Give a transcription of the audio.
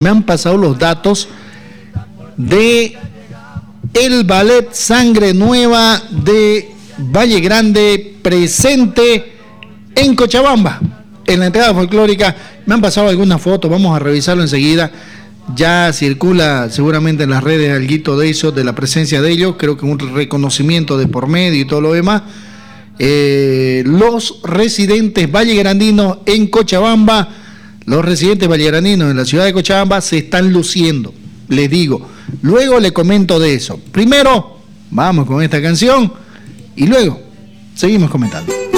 Me han pasado los datos de el Ballet Sangre Nueva de Valle Grande presente en Cochabamba, en la entrada folclórica. Me han pasado algunas fotos, vamos a revisarlo enseguida. Ya circula seguramente en las redes alguito de eso, de la presencia de ellos, creo que un reconocimiento de por medio y todo lo demás. Los residentes vallegrandinos en Cochabamba, los residentes vallegrandinos en la ciudad de Cochabamba se están luciendo, les digo. Luego le comento de eso. Primero, vamos con esta canción y luego seguimos comentando.